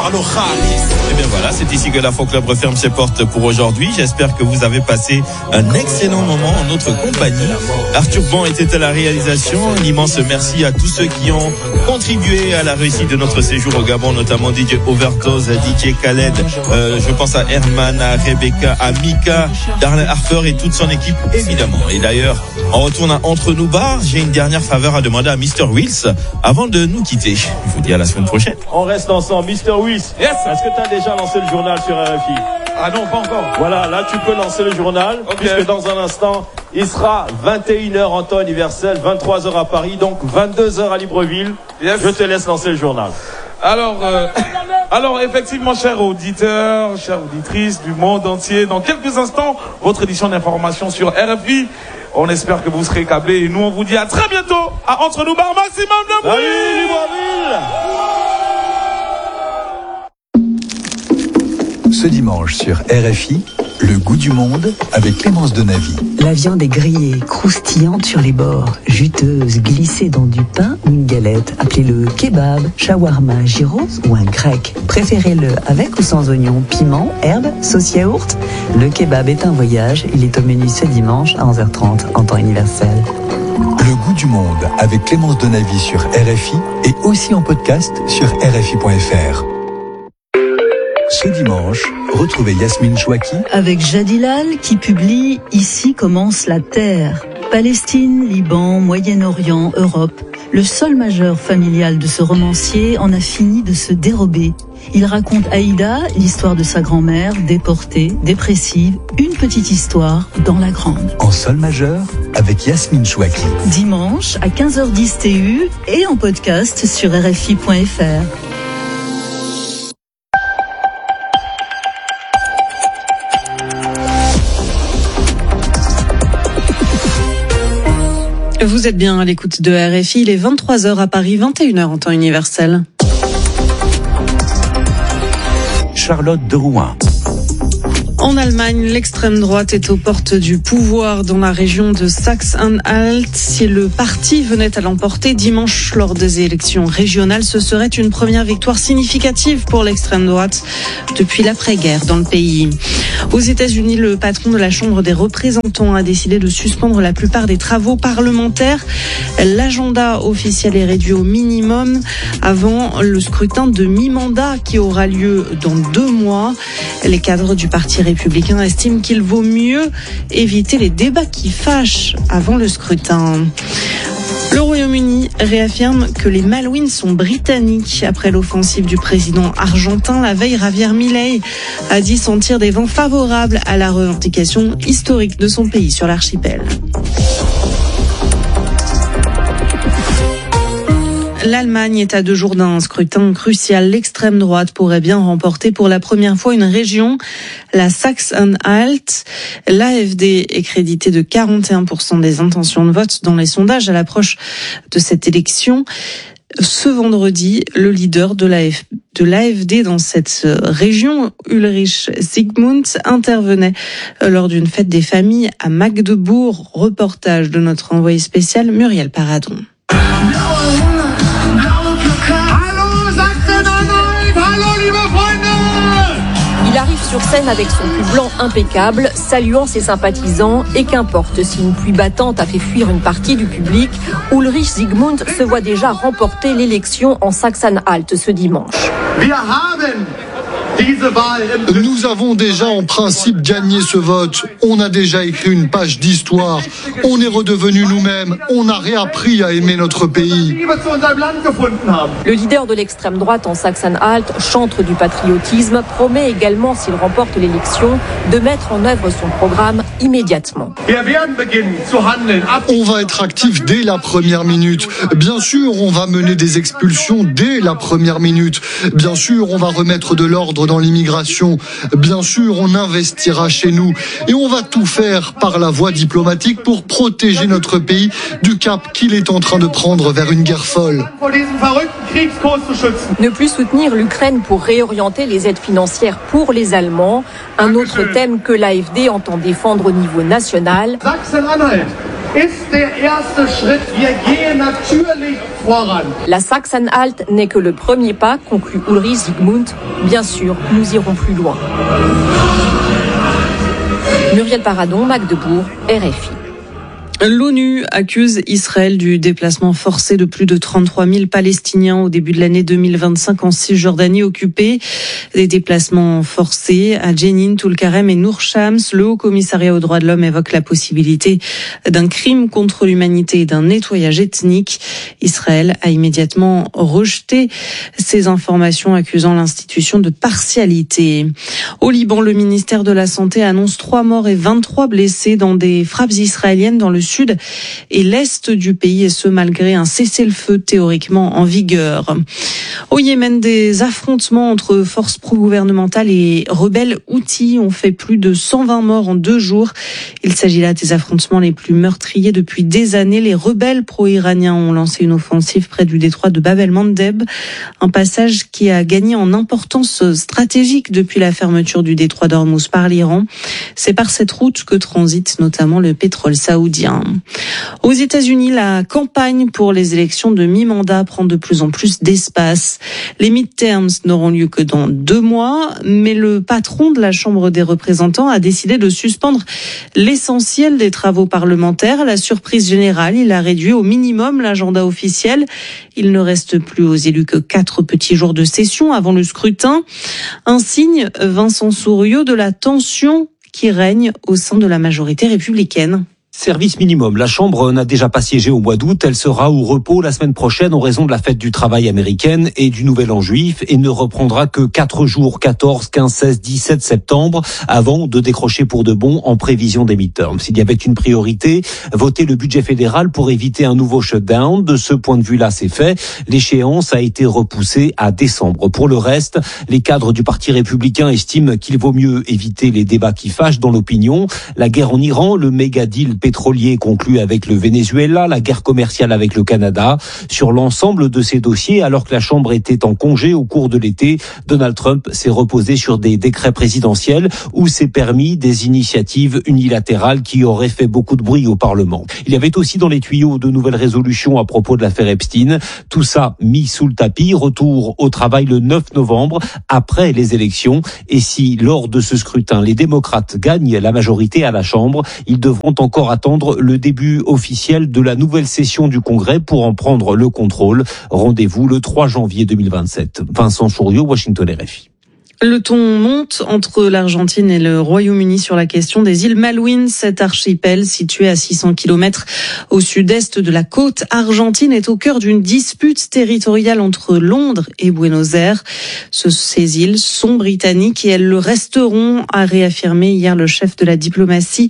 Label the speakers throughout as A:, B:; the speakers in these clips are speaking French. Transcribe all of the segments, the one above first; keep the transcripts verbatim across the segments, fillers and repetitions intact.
A: par le charisme.
B: Et bien voilà, c'est ici que l'Afro Club referme ses portes pour aujourd'hui. J'espère que vous avez passé un excellent moment en notre compagnie. Arthur Bon était à la réalisation. Un immense merci à tous ceux qui ont contribué à la réussite de notre séjour au Gabon, notamment D J Overdose, D J Khaled, euh, je pense à Herman, à Rebecca, à Mika, Darlene Harper et toute son équipe, évidemment. Et d'ailleurs, on retourne à Entre nous Bar. J'ai une dernière faveur à demander à mister Wills avant de nous quitter. Je vous dis à la semaine prochaine.
C: On reste ensemble. mister Wills, yes. Est-ce que tu as déjà lancé le journal sur R F I?
A: Ah non, pas encore.
C: Voilà, là tu peux lancer le journal, okay. Puisque dans un instant, il sera vingt et une heures en temps universel, vingt-trois heures à Paris, donc vingt-deux heures à Libreville. Yes. Je te laisse lancer le journal.
A: Alors, euh, alors effectivement, chers auditeurs, chères auditrices du monde entier, dans quelques instants, votre édition d'information sur R F I. On espère que vous serez câblés et nous on vous dit à très bientôt à Entre nous Bar, maximum de bruit.
C: Salut Libreville.
D: Ce dimanche sur R F I, le goût du monde avec Clémence Donavy.
E: La viande est grillée, croustillante sur les bords, juteuse, glissée dans du pain ou une galette. Appelez-le kebab, shawarma, gyros ou un grec. Préférez-le avec ou sans oignons, piment, herbes, sauce yaourt. Le kebab est un voyage. Il est au menu ce dimanche à onze heures trente en temps universel.
D: Le goût du monde avec Clémence Donavy sur R F I et aussi en podcast sur R F I point F R. Ce dimanche, retrouvez Yasmine Chouaki
F: avec Jadilal qui publie « Ici commence la Terre ». Palestine, Liban, Moyen-Orient, Europe. Le sol majeur familial de ce romancier en a fini de se dérober. Il raconte Aïda, l'histoire de sa grand-mère, déportée, dépressive, une petite histoire dans la grande.
D: En sol majeur avec Yasmine Chouaki.
F: Dimanche à quinze heures dix T U et en podcast sur R F I point F R.
G: Vous êtes bien à l'écoute de R F I, il est vingt-trois heures à Paris, vingt et une heures en temps universel.
D: Charlotte de Rouen.
G: En Allemagne, l'extrême droite est aux portes du pouvoir dans la région de Saxe-Anhalt. Si le parti venait à l'emporter dimanche lors des élections régionales, ce serait une première victoire significative pour l'extrême droite depuis l'après-guerre dans le pays. Aux États-Unis, le patron de la Chambre des représentants a décidé de suspendre la plupart des travaux parlementaires. L'agenda officiel est réduit au minimum avant le scrutin de mi-mandat qui aura lieu dans deux mois. Les cadres du parti républicain estiment qu'il vaut mieux éviter les débats qui fâchent avant le scrutin. Le Royaume-Uni réaffirme que les Malouines sont britanniques. Après l'offensive du président argentin, la veille, Javier Milei a dit sentir des vents favorables à la revendication historique de son pays sur l'archipel. L'Allemagne est à deux jours d'un scrutin crucial. L'extrême droite pourrait bien remporter pour la première fois une région, la Saxe-Anhalt. L'A F D est crédité de quarante et un pour cent des intentions de vote dans les sondages à l'approche de cette élection. Ce vendredi, le leader de l'A F, de l'A F D dans cette région, Ulrich Zygmunt, intervenait lors d'une fête des familles à Magdebourg. Reportage de notre envoyé spécial Muriel Paradon.
H: Il arrive sur scène avec son pull blanc impeccable, saluant ses sympathisants, et qu'importe si une pluie battante a fait fuir une partie du public, Ulrich Zygmunt se voit déjà remporter l'élection en Saxe-Anhalt ce dimanche.
I: Nous avons déjà en principe gagné ce vote. On a déjà écrit une page d'histoire. On est redevenus nous-mêmes. On a réappris à aimer notre pays.
H: Le leader de l'extrême droite en Saxe-Anhalt, chantre du patriotisme, promet également, s'il remporte l'élection, de mettre en œuvre son programme immédiatement.
I: On va être actif dès la première minute. Bien sûr, on va mener des expulsions dès la première minute. Bien sûr, on va remettre de l'ordre dans l'immigration. Bien sûr, on investira chez nous et on va tout faire par la voie diplomatique pour protéger notre pays du cap qu'il est en train de prendre vers une guerre folle.
H: Ne plus soutenir l'Ukraine pour réorienter les aides financières pour les Allemands, un autre thème que l'A F D entend défendre au niveau national. La Sachsen-Anhalt n'est que le premier pas, conclut Ulrich Zygmunt. Bien sûr, nous irons plus loin. Muriel Paradon, Magdebourg, R F I.
G: L'ONU accuse Israël du déplacement forcé de plus de trente-trois mille Palestiniens au début de l'année deux mille vingt-cinq en Cisjordanie occupée. Des déplacements forcés à Jenin, Tulkarem et Nour Shams. Le Haut Commissariat aux droits de l'homme évoque la possibilité d'un crime contre l'humanité et d'un nettoyage ethnique. Israël a immédiatement rejeté ces informations, accusant l'institution de partialité. Au Liban, le ministère de la Santé annonce trois morts et vingt-trois blessés dans des frappes israéliennes dans le sud et l'est du pays, et ce malgré un cessez-le-feu théoriquement en vigueur. Au Yémen, des affrontements entre forces pro-gouvernementales et rebelles houthis ont fait plus de cent vingt morts en deux jours. Il s'agit là des affrontements les plus meurtriers depuis des années. Les rebelles pro-iraniens ont lancé une offensive près du détroit de Bab el-Mandeb, un passage qui a gagné en importance stratégique depuis la fermeture du détroit d'Ormuz par l'Iran. C'est par cette route que transite notamment le pétrole saoudien. Aux États-Unis, la campagne pour les élections de mi-mandat prend de plus en plus d'espace. Les midterms n'auront lieu que dans deux mois, mais le patron de la Chambre des représentants a décidé de suspendre l'essentiel des travaux parlementaires. La surprise générale, il a réduit au minimum l'agenda officiel. Il ne reste plus aux élus que quatre petits jours de session avant le scrutin. Un signe, Vincent Souriau, de la tension qui règne au sein de la majorité républicaine.
J: Service minimum. La Chambre n'a déjà pas siégé au mois d'août. Elle sera au repos la semaine prochaine en raison de la fête du travail américaine et du Nouvel An juif et ne reprendra que quatre jours, quatorze, quinze, seize, dix-sept septembre, avant de décrocher pour de bon en prévision des midterms. S'il y avait une priorité, voter le budget fédéral pour éviter un nouveau shutdown. De ce point de vue-là, c'est fait. L'échéance a été repoussée à décembre. Pour le reste, les cadres du Parti républicain estiment qu'il vaut mieux éviter les débats qui fâchent dans l'opinion. La guerre en Iran, le méga deal pétrolier conclu avec le Venezuela, la guerre commerciale avec le Canada. Sur l'ensemble de ces dossiers, alors que la Chambre était en congé au cours de l'été, Donald Trump s'est reposé sur des décrets présidentiels où s'est permis des initiatives unilatérales qui auraient fait beaucoup de bruit au Parlement. Il y avait aussi dans les tuyaux de nouvelles résolutions à propos de l'affaire Epstein. Tout ça mis sous le tapis. Retour au travail le neuf novembre, après les élections. Et si, lors de ce scrutin, les démocrates gagnent la majorité à la Chambre, ils devront encore attendre le début officiel de la nouvelle session du Congrès pour en prendre le contrôle. Rendez-vous le trois janvier deux mille vingt-sept. Vincent Souriau, Washington R F I.
G: Le ton monte entre l'Argentine et le Royaume-Uni sur la question des îles Malouines. Cet archipel, situé à six cents kilomètres au sud-est de la côte argentine, est au cœur d'une dispute territoriale entre Londres et Buenos Aires. Ce, ces îles sont britanniques et elles le resteront, a réaffirmé hier le chef de la diplomatie,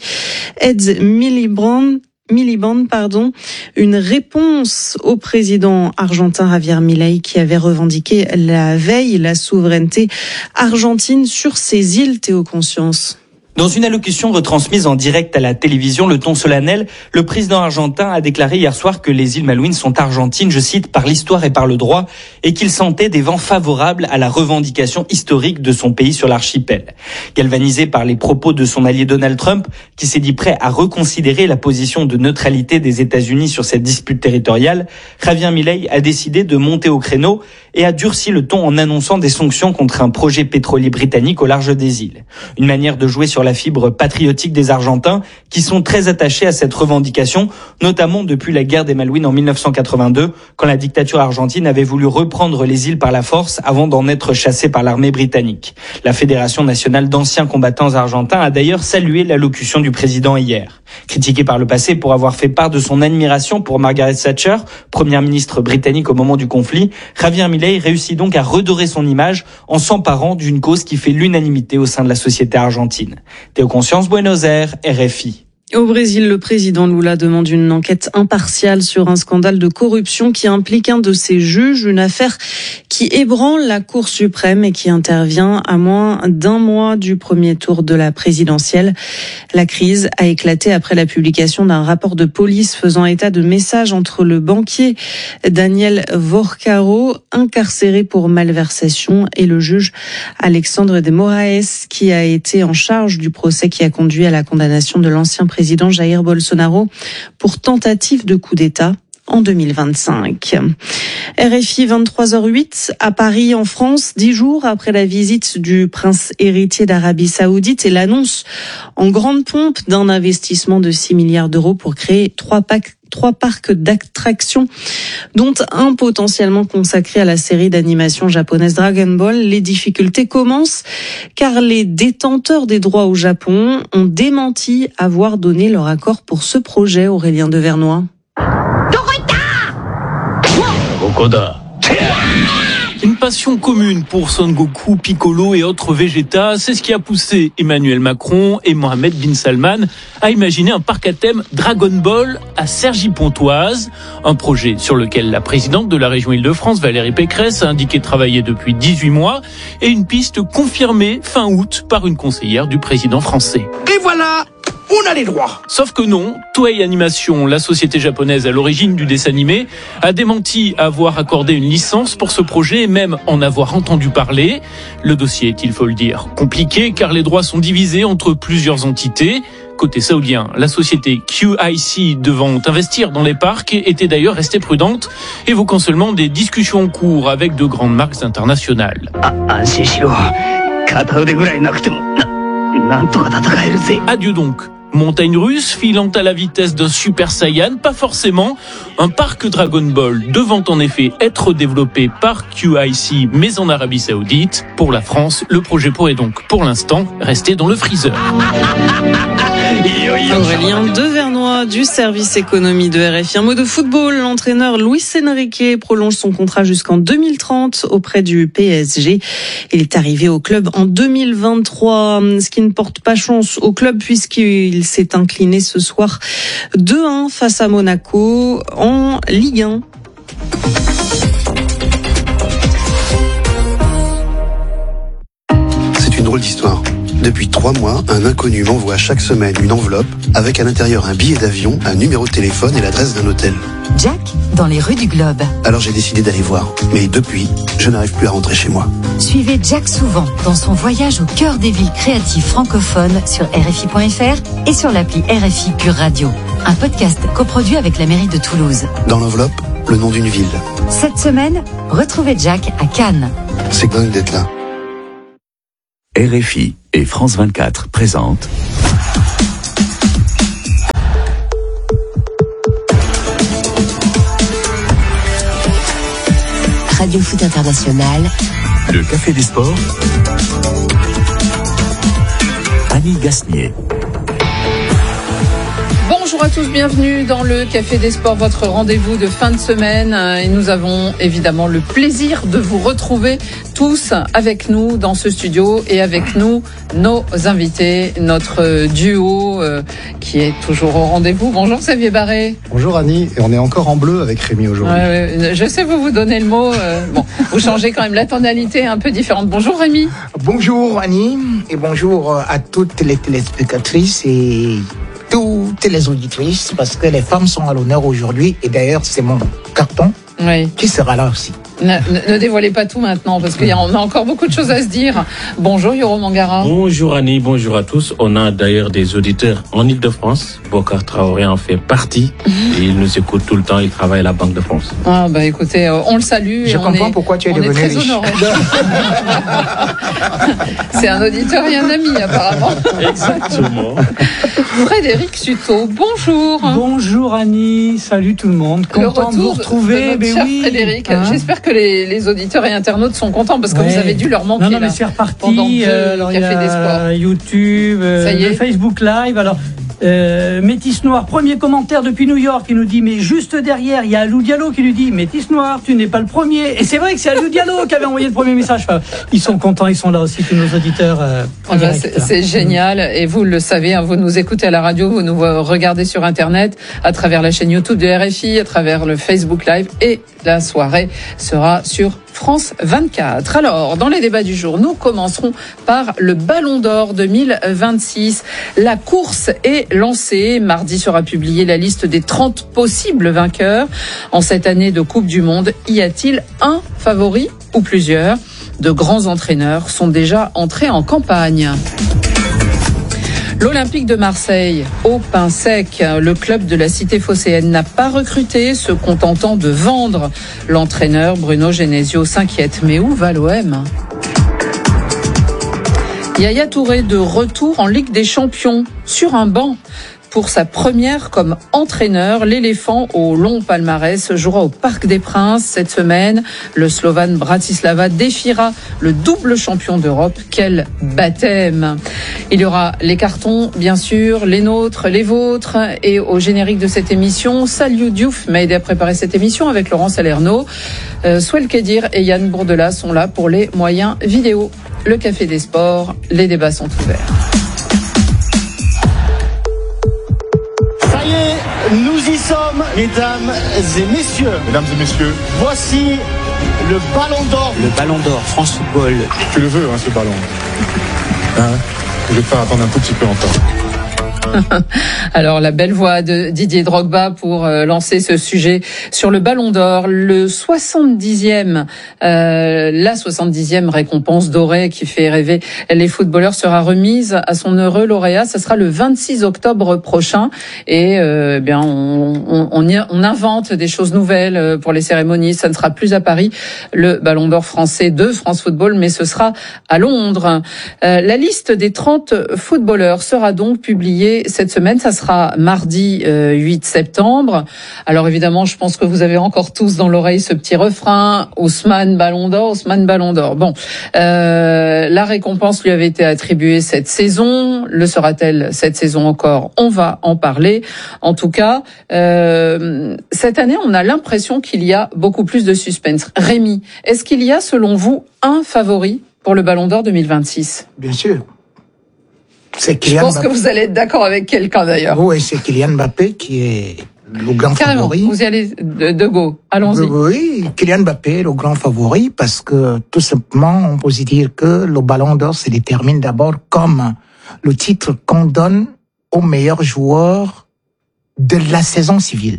G: Ed Miliband. Miliband, pardon, une réponse au président argentin Javier Milei qui avait revendiqué la veille la souveraineté argentine sur ces îles. Théo Conscience.
K: Dans une allocution retransmise en direct à la télévision, le ton solennel, le président argentin a déclaré hier soir que les îles Malouines sont argentines, je cite, par l'histoire et par le droit, et qu'il sentait des vents favorables à la revendication historique de son pays sur l'archipel. Galvanisé par les propos de son allié Donald Trump, qui s'est dit prêt à reconsidérer la position de neutralité des États-Unis sur cette dispute territoriale, Javier Milei a décidé de monter au créneau et a durci le ton en annonçant des sanctions contre un projet pétrolier britannique au large des îles. Une manière de jouer sur la fibre patriotique des Argentins qui sont très attachés à cette revendication, notamment depuis la guerre des Malouines en mille neuf cent quatre-vingt-deux, quand la dictature argentine avait voulu reprendre les îles par la force avant d'en être chassée par l'armée britannique. La Fédération nationale d'anciens combattants argentins a d'ailleurs salué l'allocution du président hier. Critiqué par le passé pour avoir fait part de son admiration pour Margaret Thatcher, première ministre britannique au moment du conflit, Javier Milei réussit donc à redorer son image en s'emparant d'une cause qui fait l'unanimité au sein de la société argentine. Théo Conscience, Buenos Aires, R F I.
G: Au Brésil, le président Lula demande une enquête impartiale sur un scandale de corruption qui implique un de ses juges, une affaire qui ébranle la Cour suprême et qui intervient à moins d'un mois du premier tour de la présidentielle. La crise a éclaté après la publication d'un rapport de police faisant état de messages entre le banquier Daniel Vorcaro, incarcéré pour malversation, et le juge Alexandre de Moraes, qui a été en charge du procès qui a conduit à la condamnation de l'ancien président président Jair Bolsonaro pour tentative de coup d'État en deux mille vingt-cinq. R F I vingt-trois heures huit à Paris en France, dix jours après la visite du prince héritier d'Arabie Saoudite et l'annonce en grande pompe d'un investissement de six milliards d'euros pour créer trois packs Trois parcs d'attractions, dont un potentiellement consacré à la série d'animation japonaise Dragon Ball. Les difficultés commencent car les détenteurs des droits au Japon ont démenti avoir donné leur accord pour ce projet, Aurélien Devernois.
L: Une passion commune pour Son Goku, Piccolo et autres Vegeta, c'est ce qui a poussé Emmanuel Macron et Mohamed bin Salman à imaginer un parc à thème Dragon Ball à Cergy-Pontoise, un projet sur lequel la présidente de la région Île-de-France, Valérie Pécresse, a indiqué travailler depuis dix-huit mois, et une piste confirmée fin août par une conseillère du président français.
M: Et voilà, on a les droits.
L: Sauf que non, Toei Animation, la société japonaise à l'origine du dessin animé, a démenti avoir accordé une licence pour ce projet et même en avoir entendu parler. Le dossier est, il faut le dire, compliqué car les droits sont divisés entre plusieurs entités. Côté saoudien, la société Q I C devant investir dans les parcs était d'ailleurs restée prudente, évoquant seulement des discussions en cours avec de grandes marques internationales. Adieu donc. Montagne russe, filant à la vitesse d'un Super Saiyan, pas forcément. Un parc Dragon Ball devant en effet être développé par Q I C, mais en Arabie Saoudite. Pour la France, le projet pourrait donc, pour l'instant, rester dans le freezer.
G: Aurélien Devernois du service économie de R F I. Un mot de football, l'entraîneur Luis Enrique prolonge son contrat jusqu'en deux mille trente auprès du P S G. Il est arrivé au club en deux mille vingt-trois, ce qui ne porte pas chance au club puisqu'il s'est incliné ce soir deux un face à Monaco en Ligue un.
N: C'est une drôle d'histoire. Depuis trois mois, un inconnu m'envoie chaque semaine une enveloppe avec à l'intérieur un billet d'avion, un numéro de téléphone et l'adresse d'un hôtel.
O: Jack, dans les rues du Globe.
N: Alors j'ai décidé d'aller voir. Mais depuis, je n'arrive plus à rentrer chez moi.
O: Suivez Jack souvent dans son voyage au cœur des villes créatives francophones sur R F I point F R et sur l'appli R F I Pure Radio. Un podcast coproduit avec la mairie de Toulouse.
N: Dans l'enveloppe, le nom d'une ville.
O: Cette semaine, retrouvez Jack à Cannes.
N: C'est dingue d'être là.
P: R F I et France vingt-quatre présentent
O: Radio Foot International.
P: Le Café des Sports. Annie Gasnier.
Q: Bonjour à tous, bienvenue dans le Café des Sports, votre rendez-vous de fin de semaine. Et nous avons évidemment le plaisir de vous retrouver tous avec nous dans ce studio et avec nous nos invités, notre duo euh, qui est toujours au rendez-vous. Bonjour Xavier Barré.
R: Bonjour Annie, et on est encore en bleu avec Rémi aujourd'hui.
Q: Ouais, ouais, je sais vous vous donnez le mot, euh, bon, vous changez quand même la tonalité un peu différente. Bonjour Rémi.
S: Bonjour Annie et bonjour à toutes les téléspectatrices et toutes les auditrices parce que les femmes sont à l'honneur aujourd'hui et d'ailleurs c'est mon carton
Q: oui.
S: qui sera là aussi.
Q: Ne, ne, ne dévoilez pas tout maintenant parce qu'on a encore beaucoup de choses à se dire. Bonjour Yoro Mangara.
T: Bonjour Annie, bonjour à tous. On a d'ailleurs des auditeurs en Ile-de-France. Bokar Traoré en fait partie et il nous écoute tout le temps. Il travaille à la Banque de France.
Q: Ah bah écoutez, on le salue.
S: Je
Q: et on
S: comprends
Q: est,
S: pourquoi tu es
Q: on
S: devenu
Q: est très
S: riche.
Q: honoré. C'est un auditeur et un ami apparemment.
T: Exactement.
Q: Frédéric Suto, bonjour.
U: Bonjour Annie, salut tout le monde. Content
Q: le
U: de vous retrouver.
Q: De notre cher
U: oui.
Q: Frédéric,
U: hein
Q: j'espère que les, les auditeurs et internautes sont contents parce que
U: ouais.
Q: vous avez dû leur manquer.
U: Non, non, mais
Q: là,
U: c'est reparti.
Q: Pendant deux
U: euh, alors,
Q: Cafés des Sports.
U: YouTube, euh,
Q: Ça y est.
U: le Facebook Live. Alors, euh, Métis Noir, premier commentaire depuis New York, il nous dit, mais juste derrière, il y a Alou Diallo qui lui dit, Métis Noir, tu n'es pas le premier. Et c'est vrai que c'est Alou Diallo qui avait envoyé le premier message. Enfin, ils sont contents, ils sont là aussi, tous nos auditeurs. Euh, en
Q: Ah bah,
U: direct,
Q: c'est, c'est génial et vous le savez, hein, vous nous écoutez à la radio, vous nous regardez sur Internet, à travers la chaîne YouTube de R F I, à travers le Facebook Live et la soirée sera sur France vingt-quatre. Alors, dans les débats du jour, nous commencerons par le Ballon d'Or deux mille vingt-six. La course est lancée. Mardi sera publiée la liste des trente possibles vainqueurs. En cette année de Coupe du Monde, y a-t-il un favori ou plusieurs ? De grands entraîneurs sont déjà entrés en campagne. L'Olympique de Marseille, au pain sec, le club de la cité phocéenne n'a pas recruté, se contentant de vendre. L'entraîneur Bruno Genesio s'inquiète. Mais où va l'O M ? Yaya Touré de retour en Ligue des Champions, sur un banc. Pour sa première comme entraîneur, l'éléphant au long palmarès jouera au Parc des Princes cette semaine. Le Slovan Bratislava défiera le double champion d'Europe. Quel baptême! Il y aura les cartons, bien sûr, les nôtres, les vôtres. Et au générique de cette émission, Saliou Diouf m'a aidé à préparer cette émission avec Laurent Salerno. Euh, Souel Kedir et Yann Bourdelat sont là pour les moyens vidéo. Le Café des Sports, les débats sont ouverts.
B: Nous y sommes, mesdames et messieurs.
V: Mesdames et messieurs.
B: Voici le Ballon d'Or.
V: Le Ballon d'Or, France Football. Tu le veux, hein, ce ballon. Hein, je vais te faire attendre un tout petit peu encore.
Q: Alors, la belle voix de Didier Drogba pour euh, lancer ce sujet sur le Ballon d'Or. Le soixante-dixième, euh, la soixante-dixième récompense dorée qui fait rêver les footballeurs sera remise à son heureux lauréat. Ce sera le vingt-six octobre prochain. Et euh, eh bien, on, on, on, y, on invente des choses nouvelles pour les cérémonies. Ça ne sera plus à Paris, le Ballon d'Or français de France Football, mais ce sera à Londres. Euh, la liste des trente footballeurs sera donc publiée cette semaine. Ça sera mardi euh, huit septembre. Alors évidemment, je pense que vous avez encore tous dans l'oreille ce petit refrain: Ousmane Ballon d'Or, Ousmane Ballon d'Or. Bon, euh, la récompense lui avait été attribuée cette saison. Le sera-t-elle cette saison encore? On va en parler. En tout cas, euh, cette année, on a l'impression qu'il y a beaucoup plus de suspense. Rémi, est-ce qu'il y a, selon vous, un favori pour le Ballon d'Or deux mille vingt-six?
S: Bien sûr.
Q: C'est Kylian Je pense Mbappé. Que vous allez être d'accord avec quelqu'un d'ailleurs.
S: Oui, c'est Kylian Mbappé qui est le grand
Q: Carrément,
S: favori.
Q: Vous y allez de, de go. Allons-y.
S: Oui, Kylian Mbappé est le grand favori parce que tout simplement, on peut se dire que le Ballon d'Or se détermine d'abord comme le titre qu'on donne au meilleur joueur de la saison civile.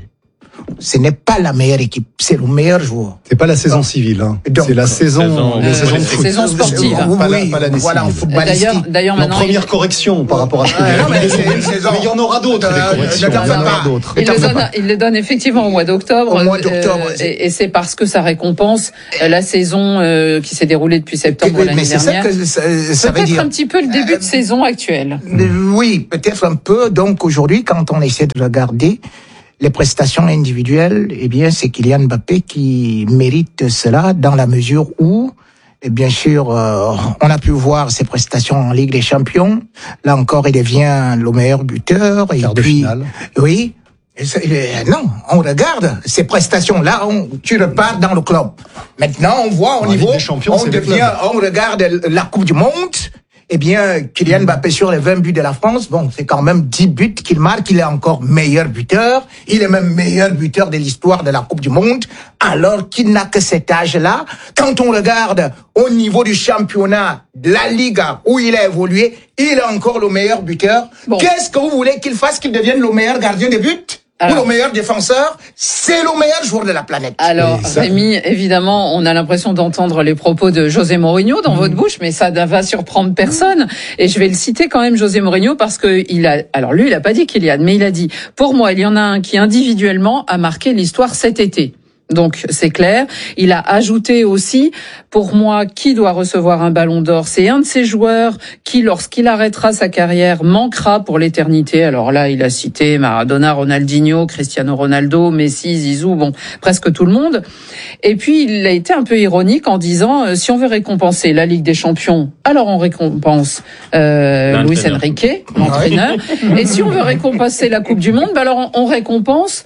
S: Ce n'est pas la meilleure équipe, c'est le meilleur joueur.
R: C'est pas la saison donc, civile, hein. Donc, c'est la saison, saison,
S: euh,
R: saison,
Q: saison sportive.
S: Oui,
R: pas, la, pas l'année
S: voilà,
R: civile.
S: D'ailleurs,
Q: d'ailleurs,
R: maintenant, première il... correction par rapport à ce que
S: euh,
R: j'ai dit. Mais il y en aura d'autres, euh, des corrections. Il y en aura d'autres.
Q: Il, le donne, il le donne effectivement au mois d'octobre.
S: Au mois d'octobre.
Q: Euh, et, et c'est parce que ça récompense euh, la saison euh, qui s'est déroulée depuis septembre
S: oui,
Q: l'année
S: mais c'est
Q: dernière.
S: Ça que ça, ça
Q: peut-être
S: veut dire.
Q: un petit peu le début de saison actuelle.
S: Oui, peut-être un peu. Donc aujourd'hui, quand on essaie de regarder les prestations individuelles, eh bien, c'est Kylian Mbappé qui mérite cela dans la mesure où, et bien sûr, euh, on a pu voir ses prestations en Ligue des Champions. Là encore, il devient le meilleur buteur. Et
R: quart
S: puis,
R: de finale.
S: Oui. Et non, on regarde ces prestations-là, on, tu repars dans le club. Maintenant, on voit au en niveau,
R: champions,
S: on devient, on regarde la Coupe du Monde. Eh bien, Kylian Mbappé sur les vingt buts de la France, bon, c'est quand même dix buts qu'il marque. Il est encore meilleur buteur. Il est même meilleur buteur de l'histoire de la Coupe du Monde, alors qu'il n'a que cet âge-là. Quand on regarde au niveau du championnat, de la Liga, où il a évolué, il est encore le meilleur buteur. Bon. Qu'est-ce que vous voulez qu'il fasse, qu'il devienne le meilleur gardien de but? Alors, ou le meilleur défenseur, c'est le meilleur joueur de la planète.
Q: Alors, Rémi, évidemment, on a l'impression d'entendre les propos de José Mourinho dans mmh. votre bouche, mais ça ne va surprendre personne. Et je vais le citer quand même, José Mourinho, parce que il a, alors lui, il a pas dit Kylian, mais il a dit, pour moi, il y en a un qui individuellement a marqué l'histoire cet été. Donc c'est clair. Il a ajouté aussi, pour moi, qui doit recevoir un Ballon d'Or, c'est un de ces joueurs qui, lorsqu'il arrêtera sa carrière, manquera pour l'éternité. Alors là, il a cité Maradona, Ronaldinho, Cristiano Ronaldo, Messi, Zizou, bon, presque tout le monde. Et puis il a été un peu ironique en disant, euh, si on veut récompenser la Ligue des Champions, alors on récompense euh, Luis Enrique, l'entraîneur. Et si on veut récompenser la Coupe du Monde, bah alors on, on récompense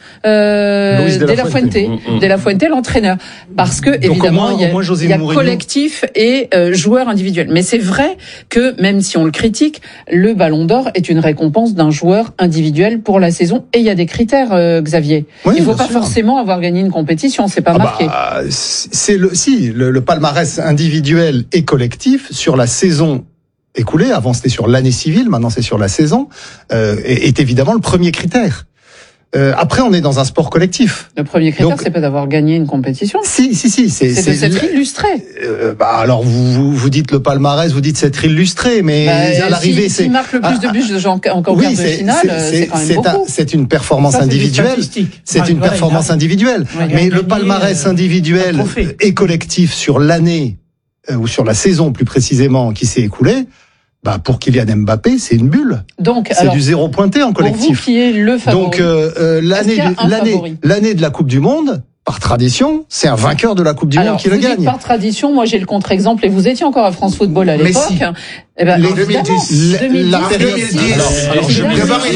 Q: euh, De La Fuente. De La Fuente, l'entraîneur, parce que évidemment il y a, il y a collectif et euh, joueur individuel. Mais c'est vrai que même si on le critique, le Ballon d'Or est une récompense d'un joueur individuel pour la saison, et il y a des critères, euh, Xavier. Oui, il ne faut pas sûr. forcément avoir gagné une compétition, c'est pas ah marqué.
R: Bah, c'est le si le, le palmarès individuel et collectif sur la saison écoulée. Avant c'était sur l'année civile, maintenant c'est sur la saison. Euh, est, est évidemment le premier critère. Euh, après, on est dans un sport collectif.
Q: Le premier critère,
R: Donc,
Q: c'est pas d'avoir gagné une compétition.
R: Si, si, si. C'est,
Q: c'est, c'est de s'être illustré.
R: Euh, bah, alors, vous, vous, vous dites le palmarès, vous dites s'être illustré, mais
Q: bah,
R: à l'arrivée,
Q: si,
R: c'est...
Q: S'il marque le plus
R: ah,
Q: de buts de gens en
R: oui,
Q: quart de finale, c'est, c'est, c'est quand même
R: c'est
Q: beaucoup.
R: Un, c'est une performance
U: Ça,
R: individuelle.
U: C'est,
R: c'est
U: ah,
R: une
U: voilà,
R: performance
U: a,
R: individuelle.
U: Ouais,
R: mais le
U: gagné,
R: palmarès
U: euh,
R: individuel et collectif sur l'année, euh, ou sur la saison plus précisément, qui s'est écoulée, bah pour Kylian Mbappé, c'est une bulle.
Q: Donc,
R: c'est alors, du zéro pointé en collectif.
Q: Pour vous, qui est le favori.
R: Donc euh, euh, l'année, du, l'année, l'année de la Coupe du Monde, par tradition, c'est un vainqueur de la Coupe du
Q: alors,
R: Monde qui
Q: vous
R: le
Q: dites
R: gagne.
Q: Par tradition, moi j'ai le contre-exemple et vous étiez encore à France Football à l'époque.
R: Mais si.
Q: Eh ben,
R: les deux mille dix,
Q: deux mille dix,
R: la période
Q: deux mille dix,
R: alors, alors je,
U: deux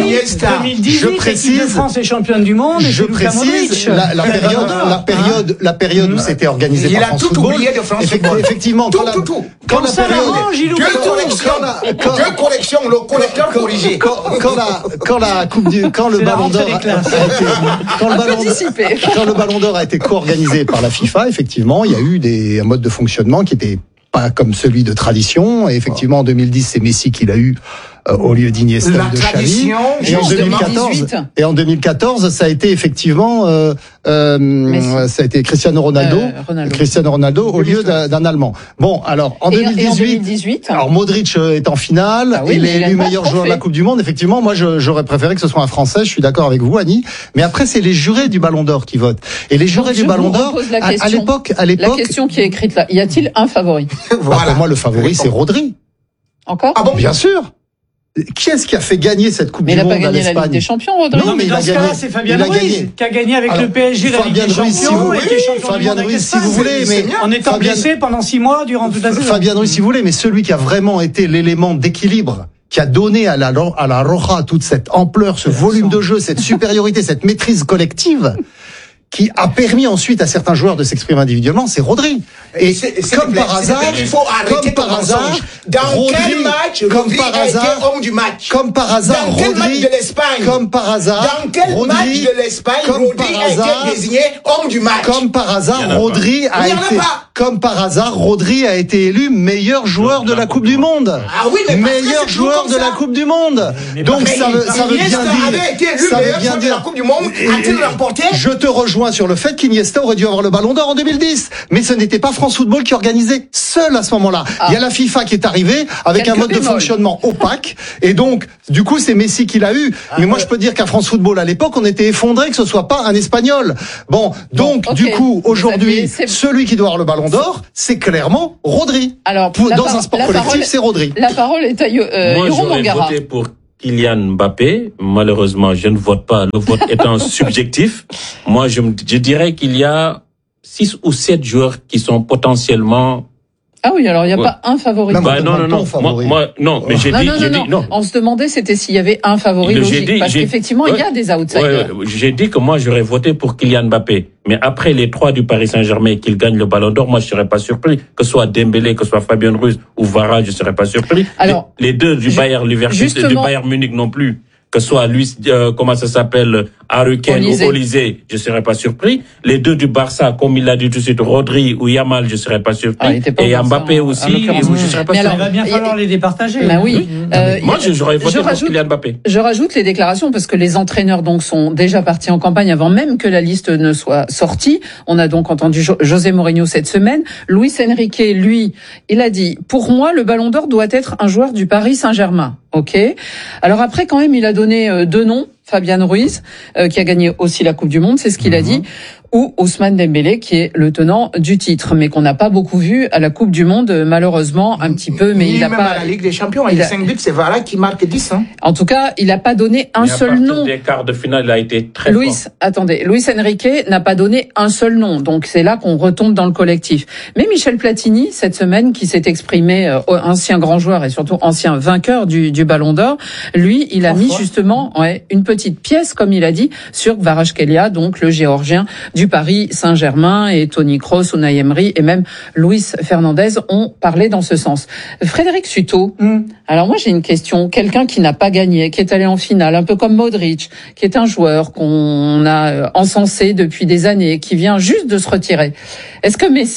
U: mille dix-huit,
R: je précise,
U: l'équipe de France est championne du monde. Et
R: je précise la, la période, la période, la période où c'était organisé
S: il
R: par France Football.
S: Il a tout oublié de France Football.
R: Effectivement,
S: tout,
R: quand la,
S: tout, tout.
R: Quand la période,
S: deux collections, deux collections, le collecteur corrigé.
R: Quand, quand la, quand la coupe du, quand le ballon d'or a été, quand le ballon, quand le ballon d'or a été co-organisé par la FIFA, effectivement, il y a eu des modes de fonctionnement qui étaient pas comme celui de tradition. Et effectivement, en deux mille dix, c'est Messi qui l'a eu euh, au lieu d'Iniesta ou de Xavi. Et en deux mille quatorze, et en deux mille quatorze, ça a été effectivement, euh, euh, ça a été Cristiano Ronaldo, euh, Ronaldo. Cristiano Ronaldo au lieu d'un, d'un Allemand. Bon, alors en,
Q: et,
R: deux mille dix-huit,
Q: et en deux mille dix-huit,
R: alors Modric est en finale, ah oui, il est élu meilleur joueur de la Coupe du Monde. Effectivement, moi, je, j'aurais préféré que ce soit un Français. Je suis d'accord avec vous, Annie. Mais après, c'est les jurés du Ballon d'Or qui votent. Et les jurés
Q: Donc,
R: du Ballon d'Or, à, à l'époque, à l'époque,
Q: la question qui est écrite là, y a-t-il un favori?
R: Voilà. Pour moi, le favori, c'est Rodri.
Q: Encore?
R: Ah bon? Bien sûr. Qui est-ce qui a fait gagner cette Coupe
Q: mais
R: du Monde à
Q: l'Espagne?
R: l'Espagne?
Q: Il n'a pas gagné la Ligue des Champions, Rodri.
U: Non, mais dans ce cas-là, c'est Fabien Ruiz qui a gagné avec Alors, le P S G la Ligue des Champions
R: si vous,
U: et qui est champion
R: Fabien
U: du monde
R: Ruiz, si vous voulez, mais
U: en étant
R: Fabien,
U: blessé pendant six mois durant toute la saison.
R: Fabien Ruiz, si vous voulez, mais celui qui a vraiment été l'élément d'équilibre, qui a donné à la à la Roja toute cette ampleur, ce volume de jeu, cette supériorité, cette maîtrise collective, qui a permis ensuite à certains joueurs de s'exprimer individuellement, c'est Rodri. Et c'est, c'est comme, par hasard,
S: il faut arrêter
R: comme par hasard,
S: dans
R: Rodri,
S: quel match
R: comme
S: Rodri
R: par
S: a
R: hasard,
S: été homme du match?
R: Comme par hasard,
S: dans quel
R: Rodri,
S: match de l'Espagne?
R: Comme par hasard,
S: dans quel
R: Rodri,
S: match de l'Espagne Rodri a
R: hasard,
S: été désigné homme du match?
R: Comme par hasard, Rodri a, a été, comme par hasard, Rodri a été élu meilleur joueur de la Coupe du Monde.
S: Ah oui, mais
R: meilleur joueur de la Coupe du Monde. Donc ça veut, ça veut bien dire,
S: ça veut bien dire, la Coupe du Monde a-t-il remporté?
R: Je te rejoins sur le fait qu'Iniesta aurait dû avoir le Ballon d'Or en deux mille dix, mais ce n'était pas France Football qui organisait seul à ce moment-là. Ah. Il y a la FIFA qui est arrivée avec Quelques un mode bémols. de fonctionnement opaque, et donc du coup c'est Messi qui l'a eu. Ah, mais moi ouais. je peux dire qu'à France Football à l'époque on était effondré que ce soit pas un Espagnol. Bon, donc bon, okay. du coup aujourd'hui avez... celui qui doit avoir le Ballon d'Or, c'est clairement Rodri.
Q: Alors
R: Pour, dans
Q: par...
R: un sport collectif,
Q: parole...
R: c'est Rodri.
Q: La parole est à euh,
T: Moi,
Q: Yoron
T: j'aurais
Q: Mangara.
T: voté pour Kylian Mbappé. Malheureusement, je ne vote pas. Le vote étant subjectif, moi je, je dirais qu'il y a six ou sept joueurs qui sont potentiellement.
Q: Ah oui, alors il n'y a ouais. pas un favori.
T: Non, bah, non, non, non. Moi, moi, non, mais j'ai
Q: non,
T: dit,
Q: non,
T: j'ai
Q: non,
T: dit, non.
Q: On se demandait c'était s'il y avait un favori
T: mais
Q: logique,
T: dit,
Q: parce qu'effectivement
T: ouais,
Q: il y a des outsiders.
T: Ouais, j'ai dit que moi j'aurais voté pour Kylian Mbappé, mais après les trois du Paris Saint-Germain qu'il gagne le Ballon d'Or, moi je serais pas surpris. Que ce soit Dembélé, que ce soit Fabien Ruiz ou Varane, je serais pas surpris. Alors, les, les deux du Bayern Leverkusen, du Bayern Munich non plus. Que ce soit lui, euh, comment ça s'appelle, Harry Kane ou Olysée, je serais pas surpris. Les deux du Barça, comme il l'a dit tout de suite, Rodri ou Yamal, je serais pas surpris. Ah, et Mbappé en, aussi, et je serais pas
U: mais
T: surpris.
U: Alors, il va bien falloir les départager.
Q: Ben oui.
T: Euh, Moi, j'aurais voté pour Kylian Mbappé.
Q: Je rajoute les déclarations parce que les entraîneurs donc sont déjà partis en campagne avant même que la liste ne soit sortie. On a donc entendu jo- José Mourinho cette semaine. Luis Enrique, lui, il a dit, pour moi, le Ballon d'Or doit être un joueur du Paris Saint-Germain. Ok. Alors après, quand même, il a donné euh, deux noms. Fabien Ruiz, euh, qui a gagné aussi la Coupe du Monde, c'est ce qu'il mmh. a dit, ou Ousmane Dembélé, qui est le tenant du titre, mais qu'on n'a pas beaucoup vu à la Coupe du Monde, malheureusement, un petit peu, mais
S: il
Q: n'a
S: même
Q: pas...
S: à la Ligue des Champions, il, il a cinq buts, c'est Varane qui marque dix. Hein.
Q: En tout cas, il n'a pas donné un
T: mais
Q: seul
T: à
Q: nom.
T: Des quarts de finale, il a été très
Q: Luis,
T: fort.
Q: attendez, Luis Enrique n'a pas donné un seul nom, donc c'est là qu'on retombe dans le collectif. Mais Michel Platini, cette semaine, qui s'est exprimé, euh, ancien grand joueur et surtout ancien vainqueur du, du Ballon d'Or, lui, il a oh, mis quoi. justement ouais, une petite pièce, comme il a dit, sur Kvaratskhelia, donc le Géorgien du Paris Saint-Germain, et Toni Kroos, Unai Emery et même Luis Fernandez ont parlé dans ce sens. Frédéric Suto, mm. alors moi j'ai une question. Quelqu'un qui n'a pas gagné, qui est allé en finale, un peu comme Modric, qui est un joueur qu'on a encensé depuis des années, qui vient juste de se retirer. Est-ce que Messi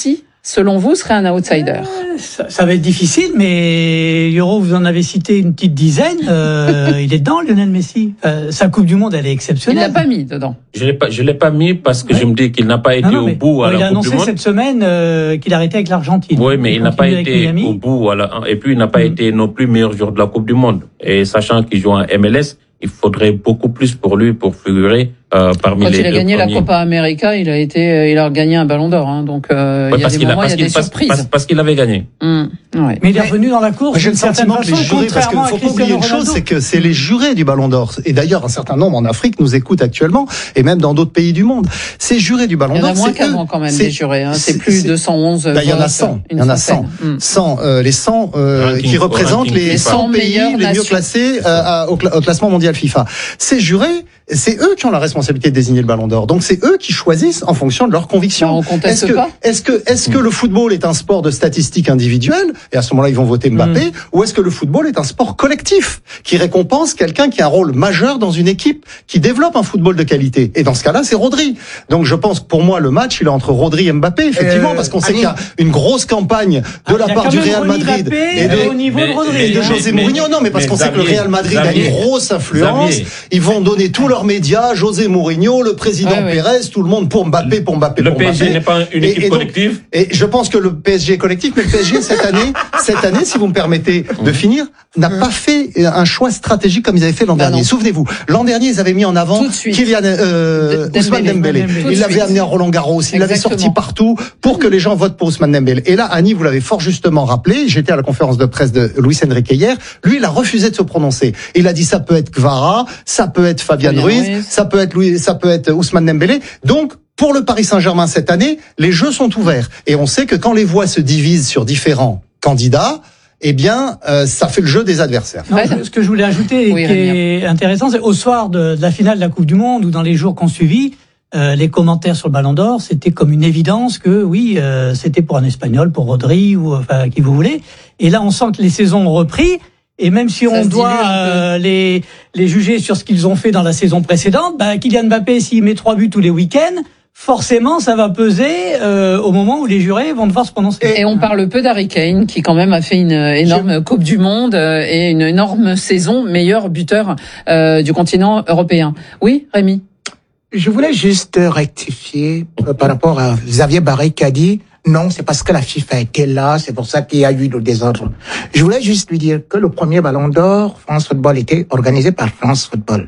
Q: selon vous, serait un outsider?
U: euh, ça, ça va être difficile, mais Euro, vous en avez cité une petite dizaine. Euh, il est dedans, Lionel Messi. Euh, sa Coupe du Monde, elle est exceptionnelle.
Q: Il l'a pas mis dedans.
T: Je l'ai pas, je l'ai pas mis parce que
U: ouais.
T: je me dis qu'il n'a pas été
U: non, non,
T: au bout à
U: bon,
T: la
U: Coupe du Monde. Il a annoncé cette semaine euh, qu'il arrêtait avec l'Argentine.
T: Oui, mais il, il n'a pas été au bout à la, et puis il n'a pas mmh. été non plus meilleur joueur de la Coupe du Monde. Et sachant qu'il joue en M L S, il faudrait beaucoup plus pour lui pour figurer euh, parmi
Q: Quand
T: les deux
Q: il a gagné
T: premiers.
Q: la Copa América, il a été, il a gagné un Ballon d'Or. Hein, donc euh, ouais, il y a des moments, a, il y a des
T: parce,
Q: surprises.
T: Parce, parce qu'il avait gagné.
Q: Mmh, ouais.
U: Mais il est revenu dans la course.
R: J'ai le sentiment que les jurés, parce qu'il ne faut pas oublier une chose, c'est que c'est les jurés du Ballon d'Or. Et d'ailleurs, un certain nombre en Afrique nous écoutent actuellement, et même dans d'autres pays du monde. Ces jurés du Ballon d'Or,
Q: il y en a moins qu'avant quand même, les jurés. Hein. C'est plus de cent onze.
R: Ben, il y en a cent. Il y en a cent. cent euh, les cent euh, qui représentent les cent pays les mieux classés euh, au classement mondial FIFA. Ces jurés, c'est eux qui ont la responsabilité de désigner le Ballon d'Or. Donc c'est eux qui choisissent en fonction de leurs convictions. Est-ce que, est-ce que, est-ce que le football est un sport de statistiques individuelles, et à ce moment-là ils vont voter Mbappé, mmh. ou est-ce que le football est un sport collectif qui récompense quelqu'un qui a un rôle majeur dans une équipe qui développe un football de qualité? Et dans ce cas-là, c'est Rodri. Donc je pense que pour moi le match il est entre Rodri et Mbappé, effectivement, euh, parce qu'on sait qu'il y a une grosse campagne de ah, la part du Real Madrid
U: et de, au niveau
R: mais,
U: de Rodri,
R: et de José mais, Mourinho. Non, mais parce mais qu'on Xavier, sait que le Real Madrid Xavier, a une grosse influence. Xavier. Ils vont donner tous leurs médias, José Mourinho, le président ouais, Pérez, ouais. tout le monde pour Mbappé, pour Mbappé,
T: le
R: pour
T: Mbappé. Le P S G n'est pas une équipe
R: et, et donc,
T: collective.
R: Et je pense que le P S G est collectif, mais le P S G cette année, cette année, si vous me permettez de mmh. finir, n'a mmh. pas fait un choix stratégique comme ils avaient fait l'an bah dernier. Non. Souvenez-vous, l'an dernier, ils avaient mis en avant Kylian euh, de, Ousmane Dembélé. Dembélé. Ils l'avaient amené à Roland Garros, ils l'avaient sorti partout pour que les gens votent pour Ousmane Dembélé. Et là, Annie, vous l'avez fort justement rappelé, j'étais à la conférence de presse de Luis Enrique hier, lui, il a refusé de se prononcer. Il a dit ça peut être Kvara, ça peut être Fabian Ruiz, Ruiz, ça peut être Louis, ça peut être Ousmane Dembélé. Donc, pour le Paris Saint-Germain cette année, les jeux sont ouverts. Et on sait que quand les voix se divisent sur différents candidats, eh bien, euh, ça fait le jeu des adversaires.
U: Non, ce que je voulais ajouter, oui, qui est intéressant, c'est au soir de, de la finale de la Coupe du Monde ou dans les jours qu'on suivit, euh, les commentaires sur le Ballon d'Or, c'était comme une évidence que oui, euh, c'était pour un Espagnol, pour Rodri ou enfin qui vous voulez. Et là, on sent que les saisons ont repris. Et même si on doit euh, les les juger sur ce qu'ils ont fait dans la saison précédente, bah, Kylian Mbappé, s'il met trois buts tous les week-ends, forcément, ça va peser euh, au moment où les jurés vont devoir se prononcer.
Q: Et on parle peu d'Harry Kane, qui quand même a fait une énorme Je... Coupe du Monde et une énorme saison, meilleur buteur euh, du continent européen. Oui, Rémi?
S: Je voulais juste rectifier euh, par rapport à Xavier Barré qui a dit non, c'est parce que la FIFA était là, c'est pour ça qu'il y a eu le désordre. Je voulais juste lui dire que le premier Ballon d'Or, France Football, était organisé par France Football.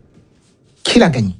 S: Qui l'a gagné?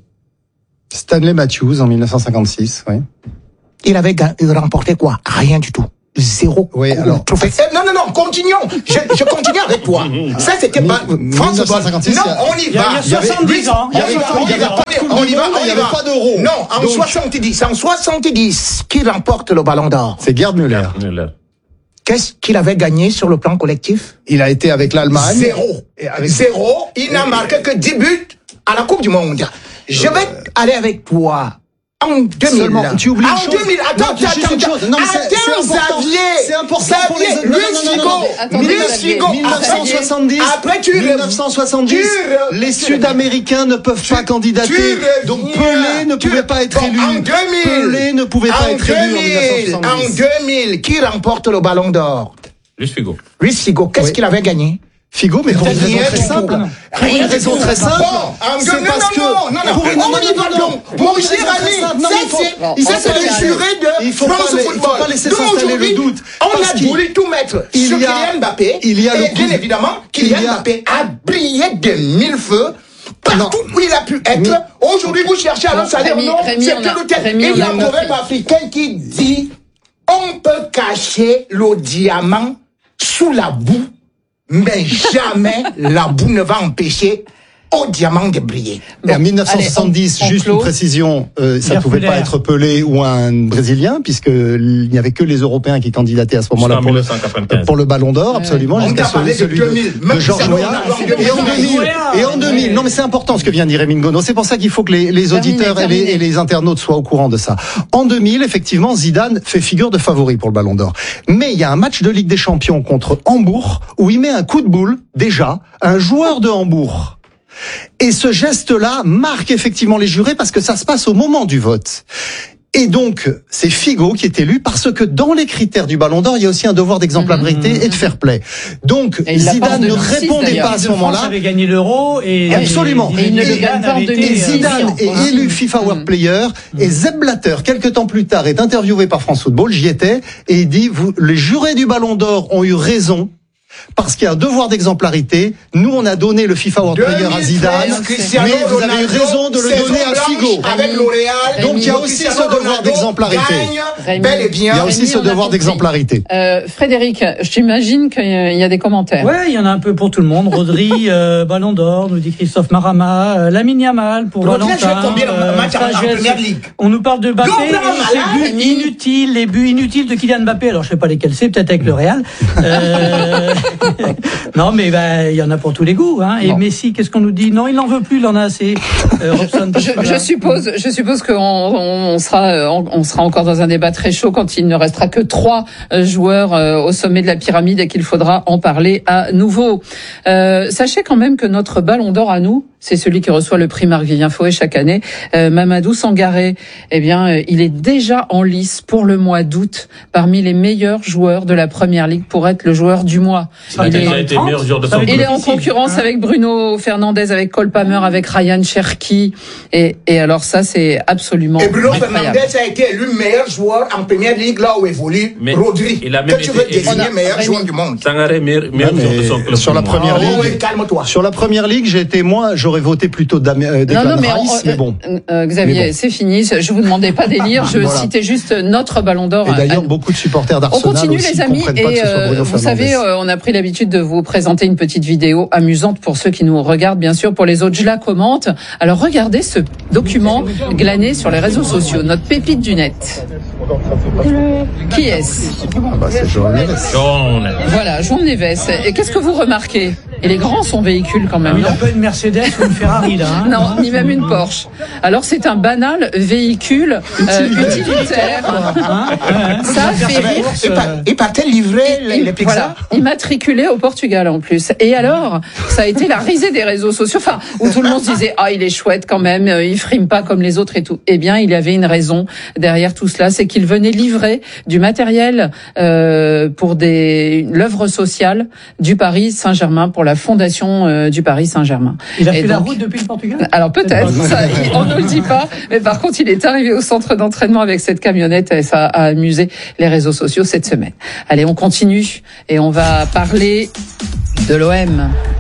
R: Stanley Matthews en mille neuf cent cinquante-six, oui.
S: Il avait remporté quoi? Rien du tout. Zéro.
R: Oui, alors.
S: Trophée. Eh, non, non, non, continuons. Je, je continue avec toi. Ça, c'était pas France Football. Non, on y va.
U: Il y a soixante-dix ans.
S: Il y avait pas, on y va. On y va, on y va. Pas d'euros. Non, en soixante-dix. En soixante-dix, qui remporte le Ballon d'Or?
R: C'est Gerd Müller.
S: Qu'est-ce qu'il avait gagné sur le plan collectif?
R: Il a été avec l'Allemagne.
S: Zéro. Avec... Zéro. Il n'a marqué que dix buts à la Coupe du Monde. Je vais aller avec toi. En deux mille.
R: Seulement, tu oublies une
S: en
R: chose.
S: deux mille. Attends,
R: non,
S: attends, attends.
R: Chose. Non, mais c'est, c'est important.
S: Xavier.
R: C'est important
S: Xavier,
R: pour les autres.
S: Luis Figo. Luis Figo.
R: mille neuf cent soixante-dix.
S: Après, tu
R: mille neuf cent soixante-dix. Les Sud-Américains ne peuvent pas candidater. Donc, Pelé ne pouvait pas être élu.
S: En deux mille.
R: Pelé ne pouvait pas être élu en mille neuf cent soixante-dix.
S: En deux mille, qui remporte le Ballon d'Or?
T: Luis Figo.
S: Luis Figo. Qu'est-ce qu'il avait gagné?
R: Figo, mais pour une raison très simple. Pour une raison très simple. C'est parce que.
S: Non, non, non. On y va donc. Mon cher ami, ça c'est le juré de France Football.
R: Il ne faut pas laisser s'installer le doute.
S: On a voulu tout mettre sur Kylian Mbappé.
R: Il y a
S: et bien évidemment, Kylian Mbappé a brillé de mille feux. Partout où il a pu être. Aujourd'hui, vous cherchez à l'autre salaire. Non, c'est que le tel. Et il y a un proverbe africain qui dit on peut cacher le diamant sous la boue, mais jamais la boue ne va empêcher au diamant de briller.
R: Bon, en mille neuf cent soixante-dix, allez, on, juste on une précision, euh, ça ne pouvait pas être Pelé ou un Brésilien, puisque il n'y avait que les Européens qui candidataient à ce moment-là pour le, pour le Ballon d'Or, absolument,
S: ouais.
R: jusqu'à celui, celui de, de, de Georges Weah. Et en deux mille, et en deux mille, non mais c'est important ce que vient de dire Rémi Ngono, c'est pour ça qu'il faut que les, les auditeurs terminé, terminé. Et, les, et les internautes soient au courant de ça. En deux mille, effectivement, Zidane fait figure de favori pour le Ballon d'Or. Mais il y a un match de Ligue des Champions contre Hambourg, où il met un coup de boule, déjà, un joueur de Hambourg. Et ce geste-là marque effectivement les jurés parce que ça se passe au moment du vote. Et donc, c'est Figo qui est élu parce que dans les critères du Ballon d'Or, il y a aussi un devoir d'exemplarité mmh. et de fair play. Donc, Zidane ne répondait pas à ce moment-là.
U: Il avait gagné l'Euro et
R: absolument.
U: Et, et,
R: et,
U: et,
R: et, et Zidane est hein. élu FIFA mmh. World Player mmh. et Sepp Blatter, quelques temps plus tard, est interviewé par France Football. J'y étais et il dit vous, les jurés du Ballon d'Or ont eu raison. Parce qu'il y a un devoir d'exemplarité. Nous, on a donné le FIFA World Player à Zidane, mais vous avez eu raison de le donner à Figo.
S: Avec L'Oréal,
R: donc il y a aussi ce devoir d'exemplarité. Il y a aussi ce devoir d'exemplarité.
Q: Euh, Frédéric, j'imagine qu'il y a des commentaires.
U: Ouais, il y en a un peu pour tout le monde. Rodri, euh, Ballon d'Or, nous dit Christophe Marama, euh, Lamine Yamal pour Valentin. Euh, on nous parle de Mbappé, les buts inutiles, les buts inutiles de Kylian Mbappé. Alors je sais pas lesquels c'est, peut-être avec le Real. Euh, non, mais ben il y en a pour tous les goûts. Hein. Et non. Messi, qu'est-ce qu'on nous dit? Non, il n'en veut plus, il en a assez. Euh, Robson,
Q: je, je suppose, je suppose qu'on on sera, on, on sera encore dans un débat très chaud quand il ne restera que trois joueurs euh, au sommet de la pyramide et qu'il faudra en parler à nouveau. Euh, sachez quand même que notre Ballon d'Or à nous, c'est celui qui reçoit le prix Marc-Vivien Foé chaque année. Euh, Mamadou Sangaré, eh bien, euh, il est déjà en lice pour le mois d'août parmi les meilleurs joueurs de la Première Ligue pour être le joueur du mois.
T: Ça a
Q: il
T: déjà
Q: est,
T: été meilleur joueur de son
Q: il est en concurrence hein. avec Bruno Fernandes, avec Cole Palmer, avec Ryan Cherki. Et, et alors ça, c'est absolument
S: Et Bruno
Q: incroyable.
S: Fernandes a été élu meilleur joueur en Première Ligue là où évolue
T: mais
S: Rodri.
T: Il a même
S: que tu veux désigner meilleur joueur du monde.
T: Sangaré, meilleur, meilleur joueur de son club.
R: Sur la Première Ligue,
S: oh, oui, calme-toi.
R: Sur la Première Ligue, j'ai été moi, j'aurais voté plutôt Declan
Q: non, non, mais,
R: Rice,
Q: on,
R: mais bon.
Q: Euh, Xavier, bon. c'est fini. Je vous demandais pas d'élire. Je voilà. citais juste notre Ballon d'Or.
R: Et d'ailleurs, beaucoup de supporters d'Arsenal
Q: on continue,
R: aussi
Q: les amis.
R: comprennent pas
Q: et
R: que ce soit Bruno
Q: euh, vous
R: Fernandes.
Q: savez, euh, on a pris l'habitude de vous présenter une petite vidéo amusante pour ceux qui nous regardent, bien sûr. Pour les autres, je la commente. Alors, regardez ce document glané sur les réseaux sociaux. Notre pépite du net. Qui est-ce?
R: Ah bah, c'est João Neves.
Q: Voilà, João Neves. Et qu'est-ce que vous remarquez? Il est grand son véhicule quand même.
U: Il n'a pas une Mercedes ou une Ferrari là. Hein
Q: non, ni même une Porsche. Alors c'est un banal véhicule euh, utilitaire. Hein ça fait rire.
S: Il partait livrer les, les pizzas.
Q: Voilà, immatriculé au Portugal en plus. Et alors, ça a été la risée des réseaux sociaux. Enfin, où tout le monde se disait ah il est chouette quand même, il frime pas comme les autres et tout. Eh bien, il y avait une raison derrière tout cela, c'est qu'il venait livrer du matériel euh, pour des l'œuvre sociale du Paris Saint-Germain pour la fondation euh, du Paris Saint-Germain.
U: Il a et fait donc, la route depuis le Portugal?
Q: Alors peut-être, ça, on ne le dit pas, mais par contre il est arrivé au centre d'entraînement avec cette camionnette et ça a amusé les réseaux sociaux cette semaine. Allez, on continue et on va parler de l'O M.